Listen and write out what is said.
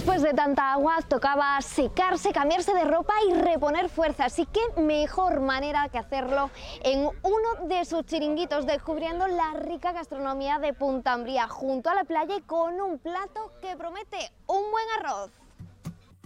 Después de tanta agua tocaba secarse, cambiarse de ropa y reponer fuerzas. Así que mejor manera que hacerlo en uno de sus chiringuitos, descubriendo la rica gastronomía de Punta Umbría, junto a la playa y con un plato que promete un buen arroz.